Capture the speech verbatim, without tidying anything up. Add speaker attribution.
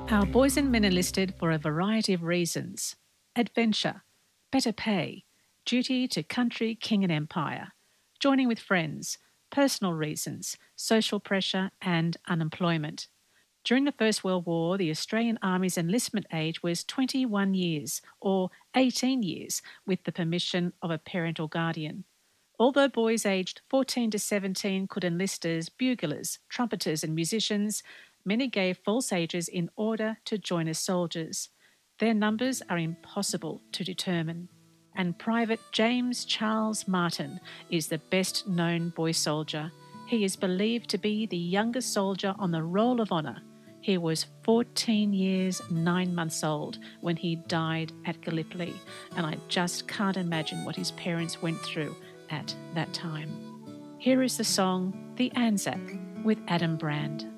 Speaker 1: Our boys and men enlisted for a variety of reasons: adventure, better pay, duty to country, king and empire, joining with friends, personal reasons, social pressure and unemployment. During the First World War, the Australian Army's enlistment age was twenty-one years, or eighteen years, with the permission of a parent or guardian. Although boys aged fourteen to seventeen could enlist as buglers, trumpeters and musicians, many gave false ages in order to join as soldiers. Their numbers are impossible to determine. And Private James Charles Martin is the best known boy soldier. He is believed to be the youngest soldier on the Roll of Honour. He was fourteen years, nine months old when he died at Gallipoli, and I just can't imagine what his parents went through at that time. Here is the song The Anzac with Adam Brand.